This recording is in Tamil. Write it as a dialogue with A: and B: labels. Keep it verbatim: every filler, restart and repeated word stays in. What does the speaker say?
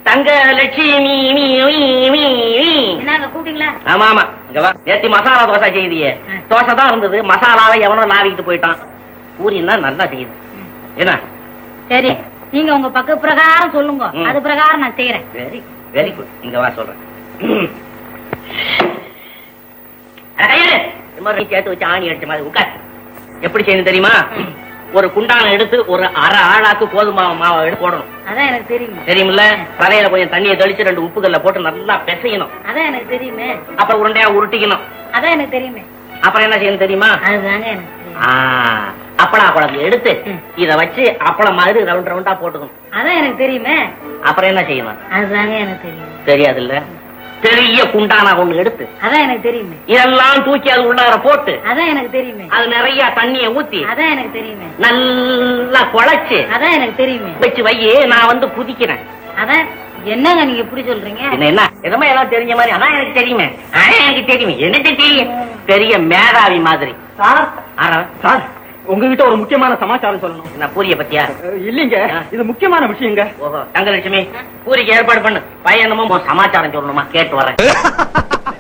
A: தங்க லட்சுமி
B: கூப்பிட்டீங்களா?
A: ஆமா ஆமா நேத்தி மசாலா தோசை செய்தியே தோசை தான் இருந்தது. மசாலாவை எவனோ லாவிக்கிட்டு போயிட்டான். பூரின்னா நல்லா செய்யுது. என்ன
B: சரி, நீங்க உங்க பக்க பிரகாரம் சொல்லுங்க, அது பிரகாரம் நான் செய்யறேன்.
A: Very very good. இங்க வா சொல்றேன். சேர்த்து வச்சு ஆணி அடிச்ச மாதிரி உட்கார். எப்படி செய்யணும் தெரியுமா? ஒரு குண்டான எடுத்து ஒரு அரை ஆளாக்கு கோதுமை மாவை எடுத்து போடணும்.
B: அதான் எனக்கு தெரியும்.
A: தெரியுமில்ல? தலையில கொஞ்சம் தண்ணியை தெளிச்சு ரெண்டு உப்புக்கல்ல போட்டு நல்லா பிசையணும்.
B: அதான் எனக்கு தெரியுமே.
A: அப்புறம் உருண்டையா உருட்டிக்கணும்.
B: அதான் எனக்கு தெரியுமே.
A: அப்புறம் என்ன செய்யணும் தெரியுமா?
B: அதுதாங்க எனக்கு
A: அப்பளா குழம்பு எடுத்து இத வச்சு அப்பளம் மாதிரி ரவுண்ட் ரவுண்டா போட்டுக்கணும்.
B: அதான் எனக்கு தெரியுமே.
A: அப்புறம் என்ன செய்யணும்?
B: அதுதாங்க எனக்கு தெரியும்.
A: தெரியாது இல்ல? பெரிய குண்டானா ஒண்ணு எடுத்து
B: அதான் எனக்கு தெரியுமே.
A: இதெல்லாம் தூக்கி அது உள்ளார போட்டு
B: அதான் எனக்கு தெரியுமே.
A: அது நிறைய தண்ணிய ஊத்தி
B: அதான் எனக்கு தெரியுமே.
A: நல்லா குழைச்சு
B: அதான் எனக்கு தெரியுமே.
A: வச்சு வையே, நான் வந்து குதிக்கிறேன்.
B: அதான் என்னங்க நீங்க எப்படி சொல்றீங்க?
A: என்ன எதமா எல்லாம் தெரிஞ்ச மாதிரி? அதான் எனக்கு தெரியுமே. அதான் எனக்கு தெரியுமே. எனக்கு தெரியும். பெரிய மேதாவி மாதிரி.
C: சார் சார் உங்ககிட்ட ஒரு முக்கியமான சமாச்சாரம் சொல்லணும்.
A: நான் பூரிய பத்தியா?
C: இல்லீங்க, இது முக்கியமான விஷயங்க.
A: ஓஹோ, தங்கலட்சுமி பூரிக்கு ஏற்பாடு பண்ணு. பையனமும் சமாச்சாரம் சொல்லணுமா? கேட்டு வரேன்.